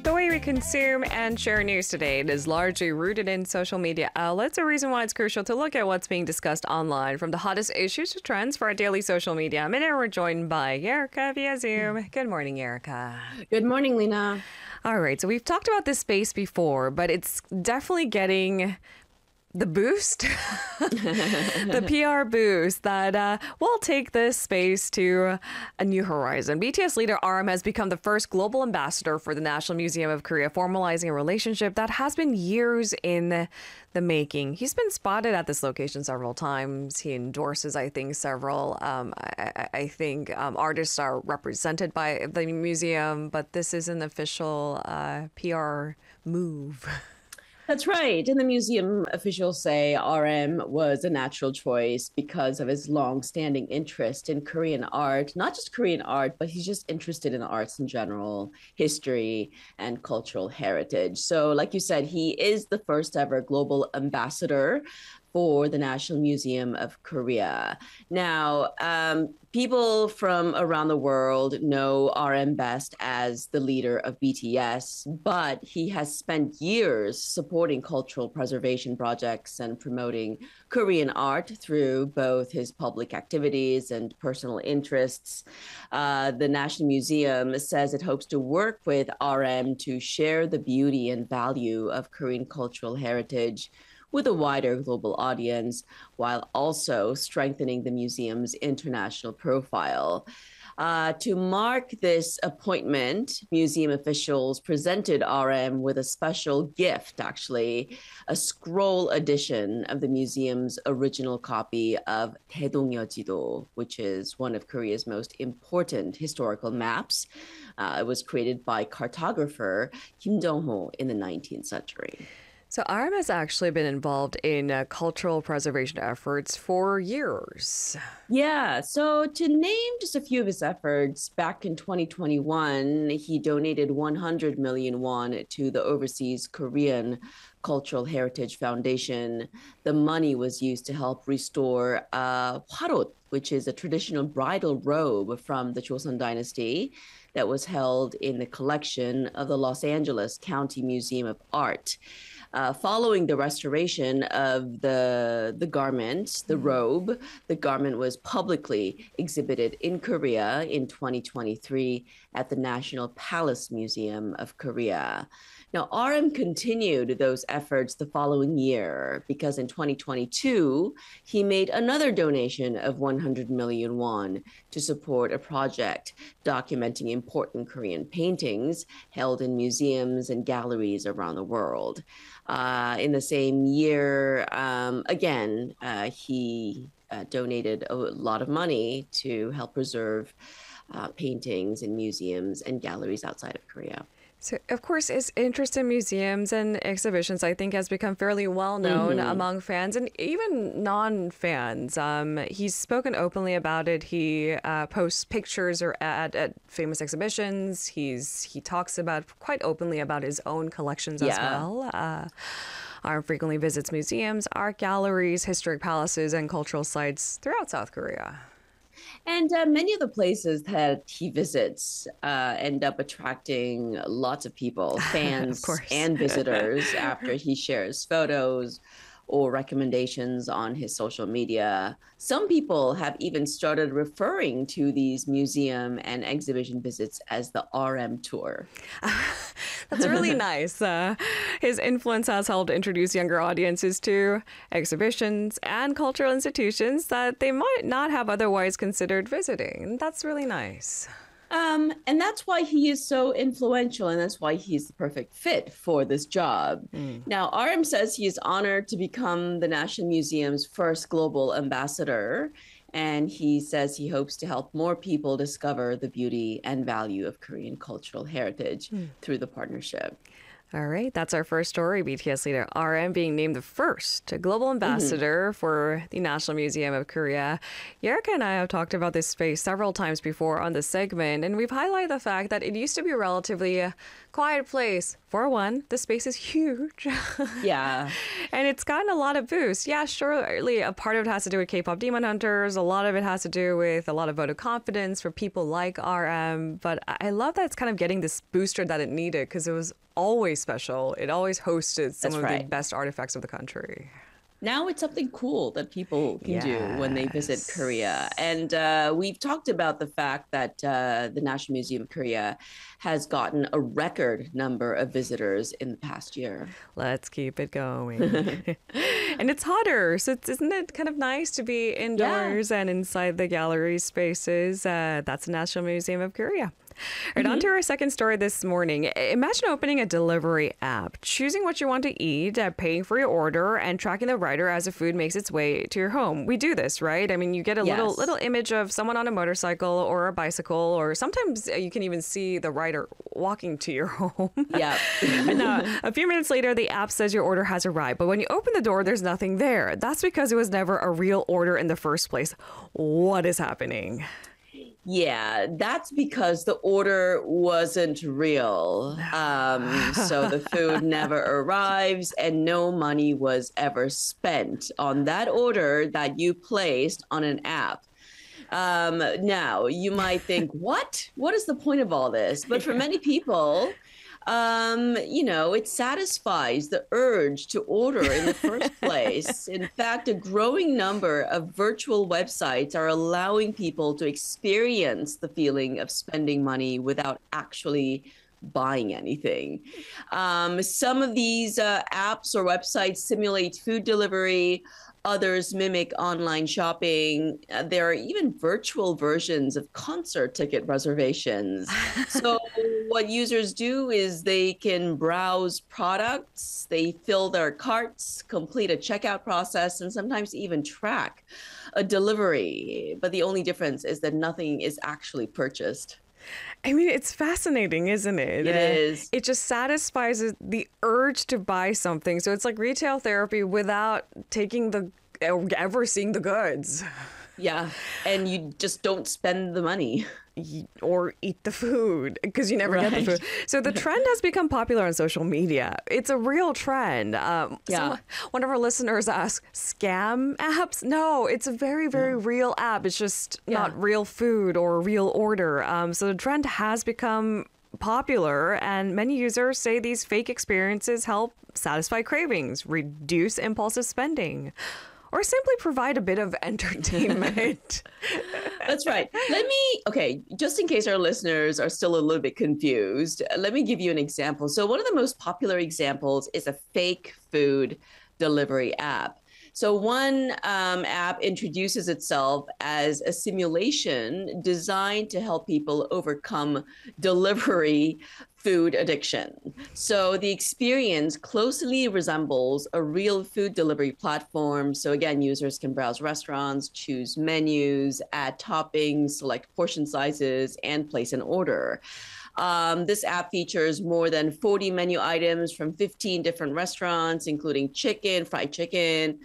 The way we consume and share news today is largely rooted in social media outlets, a reason why it's crucial to look at what's being discussed online, from the hottest issues to trends for our daily social media. And we're joined by Erica via Zoom. Good morning, Erica. Good morning, Lena. All right, so we've talked about this space before, but it's definitely getting the boost, the PR boost that will take this space to a new horizon. BTS leader RM has become the first global ambassador for the National Museum of Korea, formalizing a relationship that has been years in the making. He's been spotted at this location several times. He endorses, I think, several. I think artists are represented by the museum, but this is an official PR move. That's right. And the museum officials say RM was a natural choice because of his long-standing interest in Korean art, not just Korean art, but he's just interested in arts in general, history, and cultural heritage. So, like you said, he is the first ever global ambassador for the National Museum of Korea. Now, people from around the world know RM best as the leader of BTS, but he has spent years supporting cultural preservation projects and promoting Korean art through both his public activities and personal interests. The National Museum says it hopes to work with RM to share the beauty and value of Korean cultural heritage with a wider global audience, while also strengthening the museum's international profile. To mark this appointment, museum officials presented RM with a special gift, actually, a scroll edition of the museum's original copy of Taedongyeojido, which is one of Korea's most important historical maps. It was created by cartographer Kim Jong-ho in the 19th century. So RM has actually been involved in cultural preservation efforts for years. Yeah, so to name just a few of his efforts, back in 2021, he donated 100 million won to the Overseas Korean Cultural Heritage Foundation. The money was used to help restore hwarot, which is a traditional bridal robe from the Joseon Dynasty that was held in the collection of the Los Angeles County Museum of Art. Following the restoration of the garment, the robe, the garment was publicly exhibited in Korea in 2023 at the National Palace Museum of Korea. Now, RM continued those efforts the following year because in 2022, he made another donation of 100 million won to support a project documenting important Korean paintings held in museums and galleries around the world. In the same year, again, he donated a lot of money to help preserve paintings in museums and galleries outside of Korea. So, of course, his interest in museums and exhibitions, I think, has become fairly well known among fans and even non-fans. He's spoken openly about it. He posts pictures or at famous exhibitions. He talks about quite openly about his own collections as well. RM frequently visits museums, art galleries, historic palaces, and cultural sites throughout South Korea. And many of the places that he visits end up attracting lots of people, fans and visitors, after he shares photos or recommendations on his social media. Some people have even started referring to these museum and exhibition visits as the RM tour. That's really nice. His influence has helped introduce younger audiences to exhibitions and cultural institutions that they might not have otherwise considered visiting. That's really nice. And that's why he is so influential, and that's why he's the perfect fit for this job. Now, RM says he is honored to become the National Museum's first global ambassador, and he says he hopes to help more people discover the beauty and value of Korean cultural heritage through the partnership. All right, that's our first story. BTS leader RM being named the first global ambassador for the National Museum of Korea. Yerika and I have talked about this space several times before on this segment, and we've highlighted the fact that it used to be a relatively quiet place. For one, the space is huge. Yeah. And it's gotten a lot of boost. Yeah, surely a part of it has to do with K-pop Demon Hunters. A lot of it has to do with a lot of vote of confidence for people like RM. But I love that it's kind of getting this booster that it needed because it was always special. It always hosted some of the best artifacts of the country. Now it's something cool that people can do when they visit Korea. And we've talked about the fact that the National Museum of Korea has gotten a record number of visitors in the past year. Let's keep it going. And it's hotter, so isn't it kind of nice to be indoors and inside the gallery spaces? That's the National Museum of Korea. All right, on to our second story this morning. Imagine opening a delivery app, choosing what you want to eat, paying for your order, and tracking the rider as the food makes its way to your home. We do this, right? I mean, you get a little image of someone on a motorcycle or a bicycle, or sometimes you can even see the rider walking to your home. Yeah. And a few minutes later, the app says your order has arrived. But when you open the door, there's nothing there. That's because it was never a real order in the first place. What is happening? Yeah, that's because the order wasn't real. So the food never arrives and no money was ever spent on that order that you placed on an app. Now, you might think, what? What is the point of all this? But for many people, it satisfies the urge to order in the first place. In fact, a growing number of virtual websites are allowing people to experience the feeling of spending money without actually buying anything. Some of these apps or websites simulate food delivery. Others mimic online shopping. There are even virtual versions of concert ticket reservations. So what users do is they can browse products, they fill their carts, complete a checkout process, and sometimes even track a delivery. But the only difference is that nothing is actually purchased. I mean, it's fascinating, isn't it? It is. It just satisfies the urge to buy something. So it's like retail therapy without ever seeing the goods. Yeah. And you just don't spend the money. Or eat the food because you never get the food. So the trend has become popular on social media. It's a real trend. One of our listeners asked, scam apps? No, it's a very, very real app. It's just not real food or real order. So the trend has become popular, and many users say these fake experiences help satisfy cravings, reduce impulsive spending, or simply provide a bit of entertainment. That's right. Just in case our listeners are still a little bit confused, let me give you an example. So one of the most popular examples is a fake food delivery app. So one app introduces itself as a simulation designed to help people overcome delivery food addiction. So the experience closely resembles a real food delivery platform. So again, users can browse restaurants, choose menus, add toppings, select portion sizes, and place an order. This app features more than 40 menu items from 15 different restaurants, including fried chicken,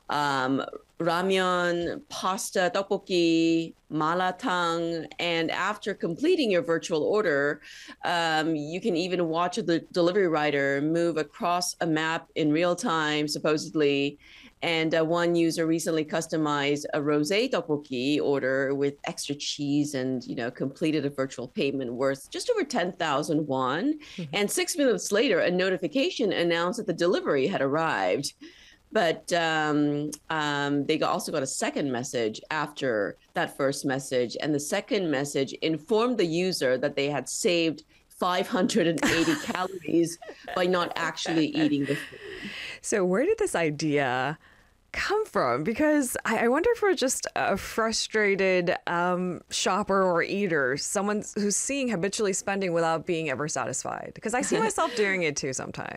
ramen, pasta, tteokbokki, malatang. And after completing your virtual order, you can even watch the delivery rider move across a map in real time, supposedly. And one user recently customized a rosé tteokbokki order with extra cheese and, completed a virtual payment worth just over 10,000 won. And 6 minutes later, a notification announced that the delivery had arrived. But they also got a second message after that first message. And the second message informed the user that they had saved 580 calories by not actually eating the food. So where did this idea come from? Because I wonder if we're just a frustrated shopper or eater, someone who's seeing habitually spending without being ever satisfied. Because I see myself doing it too sometimes.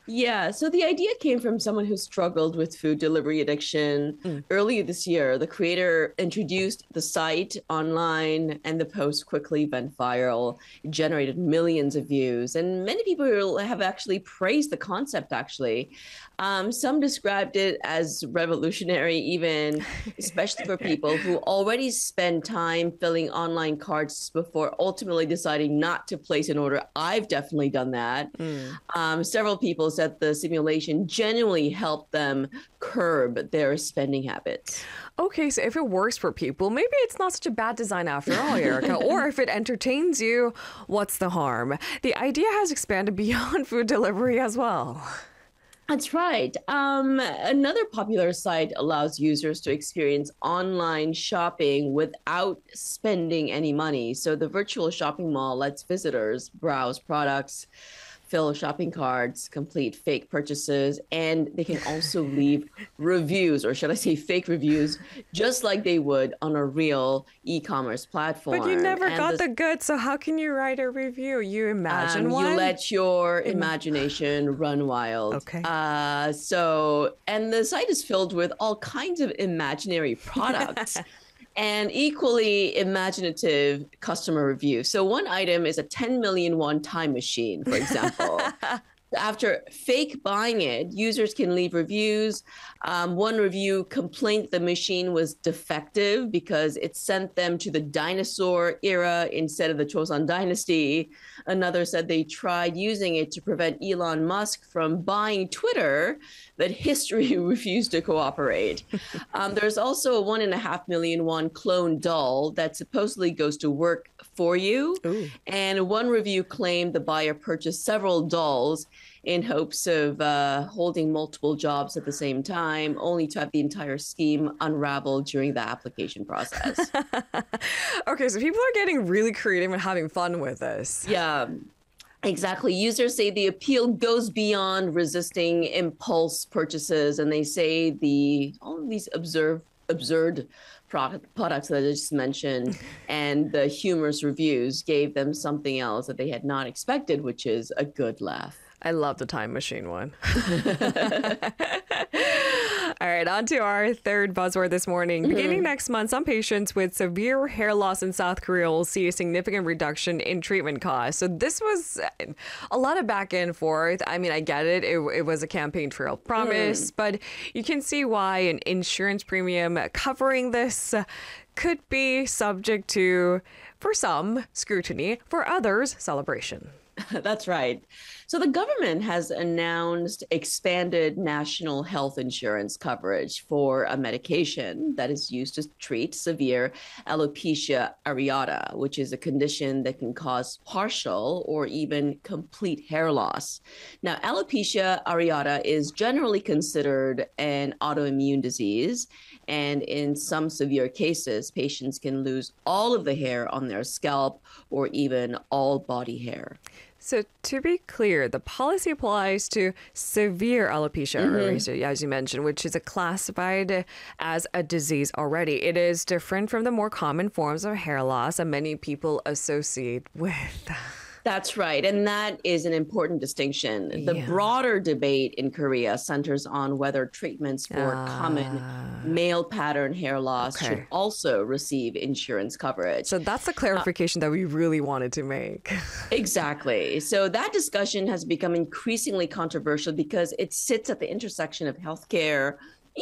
Yeah, so the idea came from someone who struggled with food delivery addiction. Mm. Earlier this year, the creator introduced the site online, and the post quickly went viral. It generated millions of views, and many people have actually praised the concept, actually. Some described it as revolutionary, even, especially for people who already spend time filling online carts before ultimately deciding not to place an order. I've definitely done that. Mm. Several people said the simulation genuinely helped them curb their spending habits. Okay, so if it works for people, maybe it's not such a bad design after all, Erica. Or if it entertains you, what's the harm? The idea has expanded beyond food delivery as well. That's right. Another popular site allows users to experience online shopping without spending any money. So the virtual shopping mall lets visitors browse products, fill shopping carts, complete fake purchases, and they can also leave reviews, or should I say fake reviews, just like they would on a real e-commerce platform. But you never And got the goods, so how can you write a review? You imagine one? You let your imagination run wild. Okay. And the site is filled with all kinds of imaginary products and equally imaginative customer reviews. So one item is a 10 million won time machine, for example. After fake buying it, users can leave reviews. One review complained the machine was defective because it sent them to the dinosaur era instead of the Joseon dynasty. Another said they tried using it to prevent Elon Musk from buying Twitter, but history refused to cooperate. There's also a 1.5 million won clone doll that supposedly goes to work for you. Ooh. And one review claimed the buyer purchased several dolls in hopes of holding multiple jobs at the same time, only to have the entire scheme unravel during the application process. Okay, so people are getting really creative and having fun with this. Yeah, exactly. Users say the appeal goes beyond resisting impulse purchases, and they say all of these absurd products that I just mentioned and the humorous reviews gave them something else that they had not expected, which is a good laugh. I love the time machine one. All right, on to our third buzzword this morning. Beginning next month, some patients with severe hair loss in South Korea will see a significant reduction in treatment costs. So this was a lot of back and forth. I mean, I get it. It was a campaign trail promise, but you can see why an insurance premium covering this could be subject to, for some, scrutiny, for others, celebration. That's right. So the government has announced expanded national health insurance coverage for a medication that is used to treat severe alopecia areata, which is a condition that can cause partial or even complete hair loss. Now, alopecia areata is generally considered an autoimmune disease, and in some severe cases, patients can lose all of the hair on their scalp or even all body hair. So to be clear, the policy applies to severe alopecia areata, as you mentioned, which is classified as a disease already. It is different from the more common forms of hair loss that many people associate with. That's right. And that is an important distinction. The broader debate in Korea centers on whether treatments for common male pattern hair loss should also receive insurance coverage. So that's the clarification that we really wanted to make. Exactly. So that discussion has become increasingly controversial because it sits at the intersection of healthcare,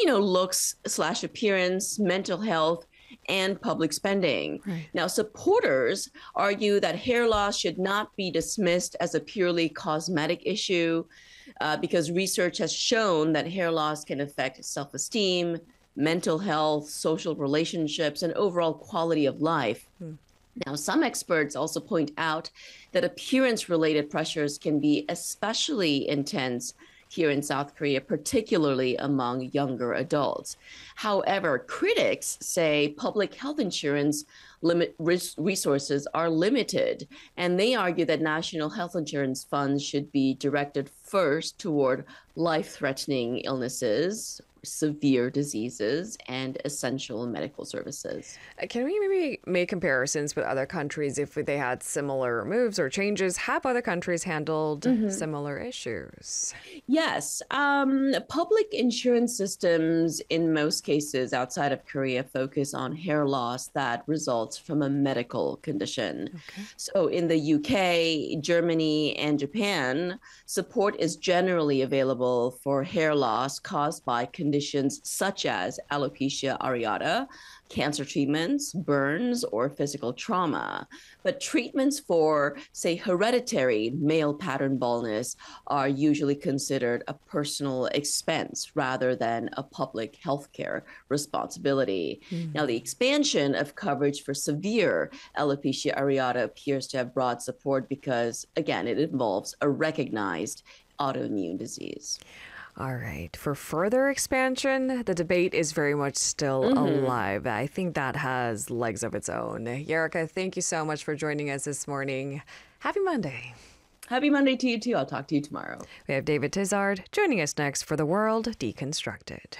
looks/appearance, mental health, and public spending. Right. Now, supporters argue that hair loss should not be dismissed as a purely cosmetic issue because research has shown that hair loss can affect self-esteem, mental health, social relationships, and overall quality of life. Now, some experts also point out that appearance-related pressures can be especially intense here in South Korea, particularly among younger adults. However, critics say public health insurance resources are limited. And they argue that national health insurance funds should be directed first toward life-threatening illnesses, severe diseases, and essential medical services. Can we maybe make comparisons with other countries if they had similar moves or changes? Have other countries handled similar issues? Yes. Public insurance systems, in most cases outside of Korea, focus on hair loss that results from a medical condition. Okay. So in the UK, Germany, and Japan, support is generally available for hair loss caused by conditions such as alopecia areata, cancer treatments, burns, or physical trauma. But treatments for, say, hereditary male pattern baldness are usually considered a personal expense rather than a public healthcare responsibility. Now, the expansion of coverage for severe alopecia areata appears to have broad support because, again, it involves a recognized autoimmune disease. All right. For further expansion, the debate is very much still alive. I think that has legs of its own. Yerika, thank you so much for joining us this morning. Happy Monday. Happy Monday to you, too. I'll talk to you tomorrow. We have David Tizard joining us next for The World Deconstructed.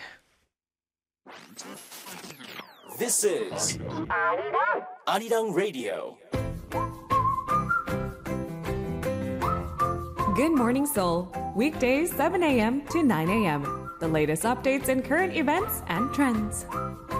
This is Arirang Radio. Good Morning Seoul, weekdays 7 a.m. to 9 a.m. The latest updates and current events and trends.